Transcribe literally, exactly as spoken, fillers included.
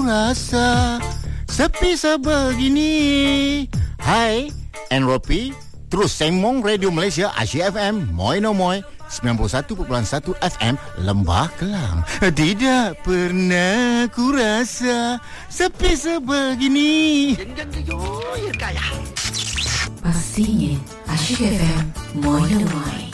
rasa sepi sebegini. Hai, Enropi, terus sembang Radio Malaysia Asia F M Moi No Moi sembilan puluh satu perpuluhan satu F M Lembah Kelang. Tidak pernah ku rasa sepi sebegini. Pastinya Asia F M Moi No Moi.